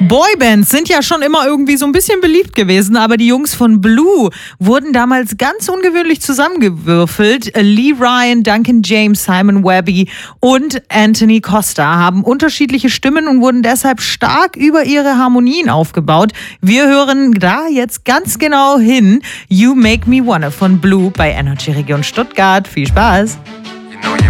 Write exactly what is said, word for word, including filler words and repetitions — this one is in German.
Boybands sind ja schon immer irgendwie so ein bisschen beliebt gewesen, aber die Jungs von Blue wurden damals ganz ungewöhnlich zusammengewürfelt. Lee Ryan, Duncan James, Simon Webby und Anthony Costa haben unterschiedliche Stimmen und wurden deshalb stark über ihre Harmonien aufgebaut. Wir hören da jetzt ganz genau hin. You Make Me Wanna von Blue bei Energy Region Stuttgart. Viel Spaß!